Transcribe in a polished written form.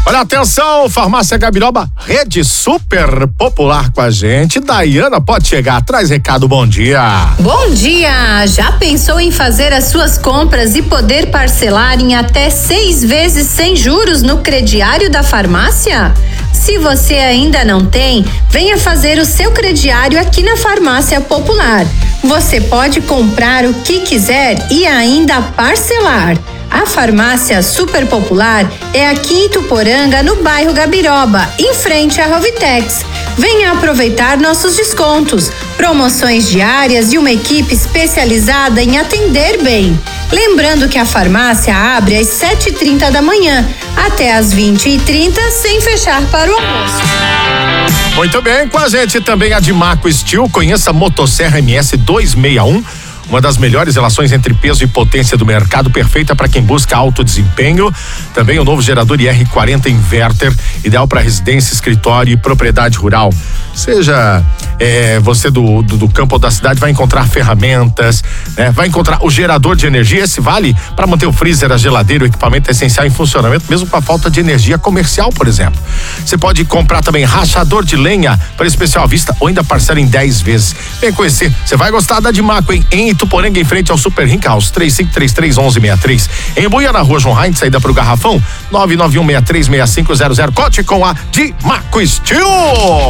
Olha, atenção, Farmácia Gabiroba, rede super popular com a gente. Daiana, pode chegar, traz recado, bom dia. Bom dia, já pensou em fazer as suas compras e poder parcelar em até 6 vezes sem juros no crediário da farmácia? Se você ainda não tem, venha fazer o seu crediário aqui na Farmácia Popular. Você pode comprar o que quiser e ainda parcelar. A Farmácia Super Popular é aqui em Ituporanga, no bairro Gabiroba, em frente à Rovitex. Venha aproveitar nossos descontos, promoções diárias e uma equipe especializada em atender bem. Lembrando que a farmácia abre às 7h30 da manhã até às 20h30, sem fechar para o almoço. Muito bem, com a gente também a Dimaco Steel. Conheça a Motosserra MS 261. Uma das melhores relações entre peso e potência do mercado, perfeita para quem busca alto desempenho. Também o novo gerador IR40 Inverter, ideal para residência, escritório e propriedade rural. Seja você do campo ou da cidade, vai encontrar ferramentas, né? Vai encontrar o gerador de energia. Esse vale para manter o freezer, a geladeira, o equipamento essencial em funcionamento, mesmo com a falta de energia comercial, por exemplo. Você pode comprar também rachador de lenha para especial à vista ou ainda parcela em 10 vezes. Vem conhecer, você vai gostar da Dimaco, hein? Em Ituporanga, em frente ao Super Rink House, 3533-1163. Em Buia, na rua João Heinz, saída pro Garrafão, 991636500. Conte com a Dimaco Steel.